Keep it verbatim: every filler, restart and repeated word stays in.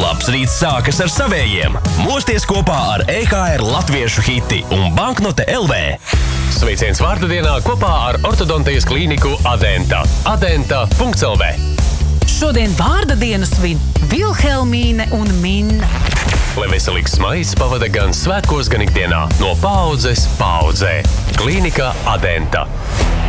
Labs rīts sākas ar savējiem. Mosties kopā ar E K R Latviešu hiti un Banknote L V. Sveiciens vārda dienā kopā ar ortodontijas klīniku Adenta. Adenta punkts L V. Šodien vārda dienu svin Vilhelmīne un Minna. Lai veselīgs smaids pavada gan svētkos, gan ikdienā. No paaudzes paaudzē. Klīnika Adenta.